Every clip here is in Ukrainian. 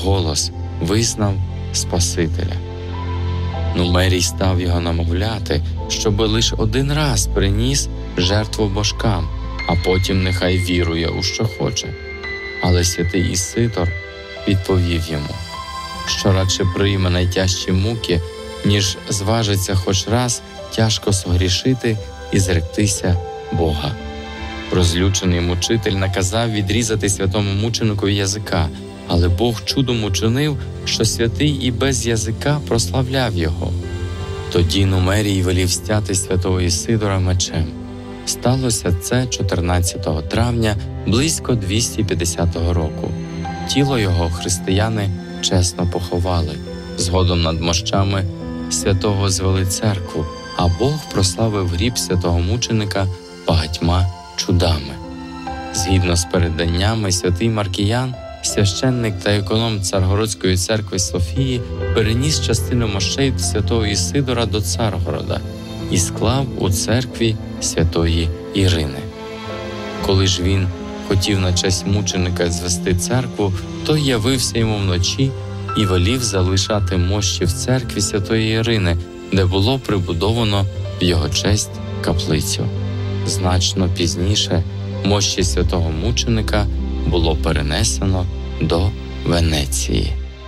вголос визнав Спасителя. Нумерій став його намовляти, щоби лише один раз приніс жертву божкам, а потім нехай вірує у що хоче. Але святий Ісидор відповів йому, що радше прийме найтяжчі муки, ніж зважиться хоч раз тяжко согрішити і зректися Бога. Розлючений мучитель наказав відрізати святому мученикові язика, але Бог чудом учинив, що святий і без язика прославляв його. Тоді Нумерій велів стяти святого Ісидора мечем. Сталося це 14 травня близько 250 року. Тіло його християни чесно поховали. Згодом над мощами святого звели церкву, а Бог прославив гріб святого мученика багатьма чудами. Згідно з переданнями, святий Маркіян, священник та економ Царгородської церкви Софії, переніс частину мощей святого Ісидора до Царгорода і склав у церкві святої Ірини. Коли ж він хотів на честь мученика звести церкву, то явився йому вночі і велів залишати мощі в церкві святої Ірини, де було прибудовано в його честь каплицю. Значно пізніше мощі святого мученика було перенесено до Венеції.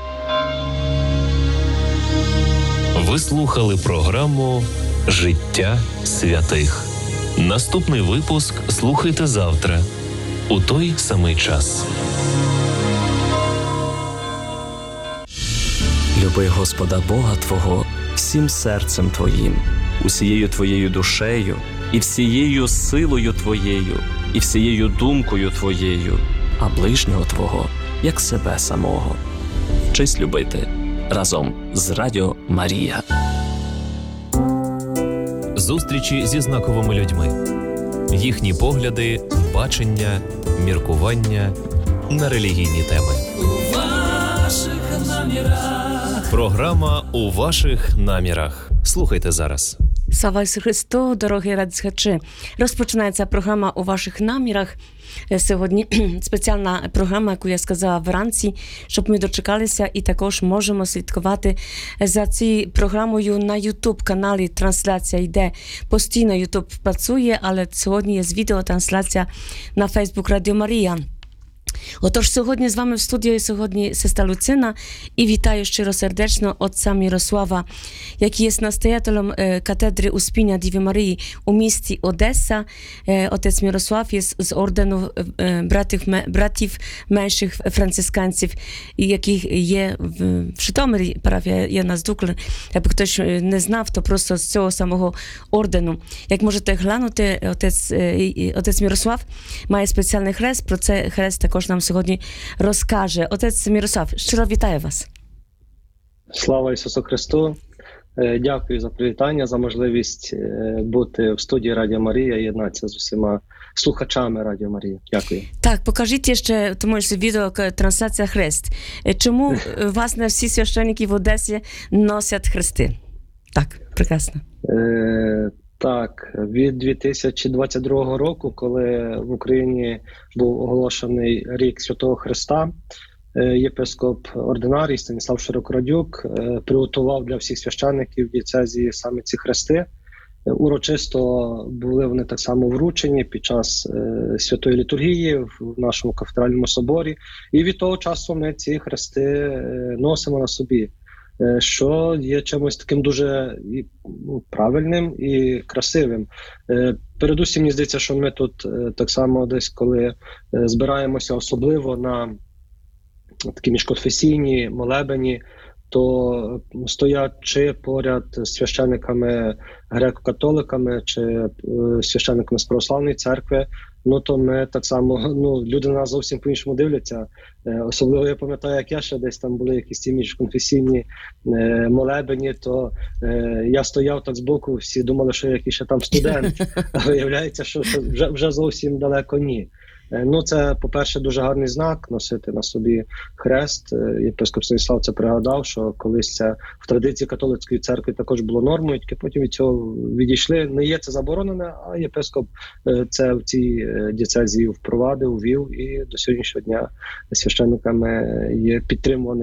Ви слухали програму «Життя святих». Наступний випуск слухайте завтра, у той самий час. Люби Господа Бога твого всім серцем твоїм, усією твоєю душею, і всією силою твоєю, і всією думкою твоєю, а ближнього твого, як себе самого. Вчись любити разом з Радіо Марія. Зустрічі зі знаковими людьми. Їхні погляди, бачення, міркування на релігійні теми. У ваших намірах. Програма «У ваших намірах». Слухайте зараз. Слава Ісусу Христу, дорогі радіослухачі! Розпочинається програма «У ваших намірах». Сьогодні спеціальна програма, яку я сказала вранці, щоб ми дочекалися і також можемо слідкувати за цією програмою на YouTube-каналі. Трансляція йде постійно, YouTube працює, але сьогодні є відеотрансляція на Facebook Радіо Марія. Отож, сьогодні з вами в студії сьогодні сестра Люцина і вітаю щиро сердечно отця Мирослава, який є настоятелем катедри Успіння Діви Марії у місті Одеса. Отець Мирослав є з ордену братів менших францисканців, яких є в Житомирі, парафія є на Здуклі. Якби хтось не знав, то просто з цього самого ордену. Як можете глянути, отець Мирослав має спеціальний хрест, про це хрест також нам сьогодні розкаже. Отець Мирослав, щиро вітаю вас. Слава Ісусу Христу! Дякую за привітання, за можливість бути в студії Радіо Марія і єднатися з усіма слухачами Радіо Марія. Дякую. Так, покажіть ще, тому що відео трансляція хрест. Чому, власне, всі священники в Одесі носять хрести? Так, прекрасно. Так, від 2022 року, коли в Україні був оголошений рік Святого Христа, єпископ ординарій Станіслав Широкородюк приготував для всіх священників дієцезії саме ці хрести. Урочисто були вони так само вручені під час святої літургії в нашому кафедральному соборі. І від того часу ми ці хрести носимо на собі, що є чимось таким дуже правильним і красивим. Передусім, мені здається, що ми тут так само десь, коли збираємося особливо на такі міжконфесійні молебені, то стоячи поряд з священниками греко-католиками чи священниками з православної церкви, то ми так само, люди на нас зовсім по-іншому дивляться. Особливо я пам'ятаю, як я ще десь там були якісь ті міжконфесійні молебені, то я стояв так збоку, всі думали, що я якийсь ще там студент, а виявляється, що вже зовсім далеко ні. Це, по-перше, дуже гарний знак носити на собі хрест. Єпископ Станіслав це пригадав, що колись це в традиції католицької церкви також було нормою, тільки потім від цього відійшли. Не є це заборонене, а єпископ це в цій дієцезії впровадив, ввів, і до сьогоднішнього дня священниками є підтримуваний